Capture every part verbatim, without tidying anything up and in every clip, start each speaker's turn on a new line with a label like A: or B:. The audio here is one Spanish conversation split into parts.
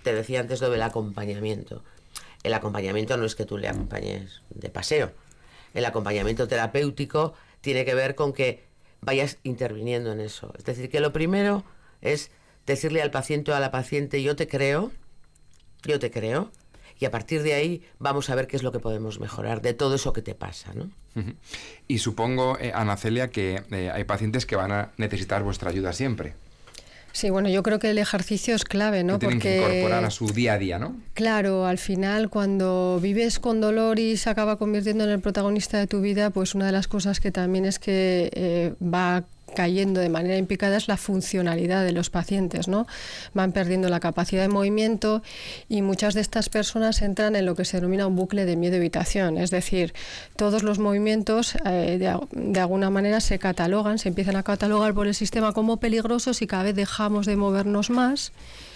A: te decía antes lo del acompañamiento. El acompañamiento no es que tú le acompañes de paseo. El acompañamiento terapéutico tiene que ver con que vayas interviniendo en eso. Es decir, que lo primero es decirle al paciente o a la paciente, yo te creo, yo te creo, y a partir de ahí vamos a ver qué es lo que podemos mejorar de todo eso que te pasa, ¿no?
B: Uh-huh. Y supongo, eh, Ana Celia, que eh, hay pacientes que van a necesitar vuestra ayuda siempre.
C: Sí, bueno, yo creo que el ejercicio es clave, ¿no?
B: Que tienen
C: Porque,
B: que incorporar a su día a día, ¿no?
C: Claro, al final cuando vives con dolor y se acaba convirtiendo en el protagonista de tu vida, pues una de las cosas que también es que eh, va cayendo de manera en picada es la funcionalidad de los pacientes, ¿no? Van perdiendo la capacidad de movimiento y muchas de estas personas entran en lo que se denomina un bucle de miedo-evitación, es decir, todos los movimientos eh, de, de alguna manera se catalogan, se empiezan a catalogar por el sistema como peligrosos y cada vez dejamos de movernos más.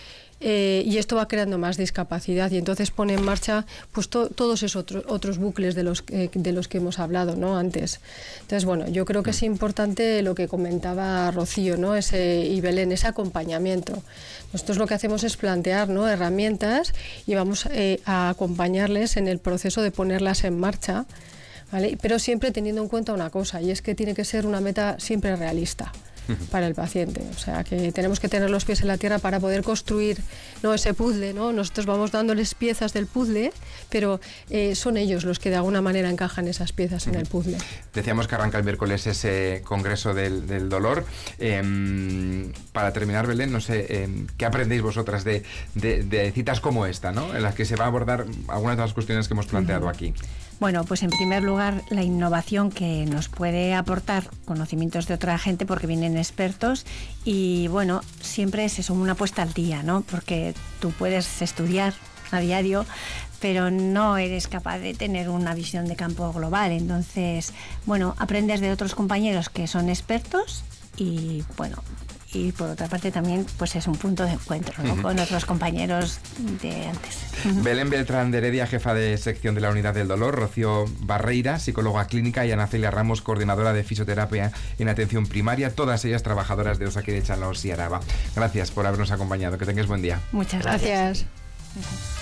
C: Eh, y esto va creando más discapacidad y entonces pone en marcha pues to, todos esos otro, otros bucles de los, eh, de los que hemos hablado, ¿no? Antes. Entonces, bueno, yo creo que es importante lo que comentaba Rocío, ¿no? Ese, y Belén, ese acompañamiento. Nosotros lo que hacemos es plantear, ¿no?, herramientas y vamos eh, a acompañarles en el proceso de ponerlas en marcha, ¿vale? Pero siempre teniendo en cuenta una cosa, y es que tiene que ser una meta siempre realista para el paciente, o sea que tenemos que tener los pies en la tierra para poder construir, ¿no?, ese puzzle, ¿no? Nosotros vamos dándoles piezas del puzzle, pero eh, son ellos los que de alguna manera encajan esas piezas en el puzzle.
B: Decíamos que arranca el miércoles ese congreso del, del dolor. Eh, para terminar, Belén, no sé, eh, ¿qué aprendéis vosotras de, de, de citas como esta, ¿no?, en las que se va a abordar algunas de las cuestiones que hemos planteado uh-huh. aquí?
D: Bueno, pues en primer lugar la innovación que nos puede aportar conocimientos de otra gente porque vienen expertos y bueno, siempre es eso, una puesta al día, ¿no? Porque tú puedes estudiar a diario, pero no eres capaz de tener una visión de campo global. Entonces, bueno, aprendes de otros compañeros que son expertos y bueno, y por otra parte también pues es un punto de encuentro, ¿no?, uh-huh. con otros compañeros de antes. Uh-huh.
B: Belén Beltrán de Heredia, jefa de sección de la Unidad del Dolor, Rocío Barreira, psicóloga clínica, y Ana Celia Ramos, coordinadora de fisioterapia en atención primaria, todas ellas trabajadoras de Osakidetza Laos y Araba. Gracias por habernos acompañado, que tengáis buen día.
D: Muchas gracias.
C: Gracias.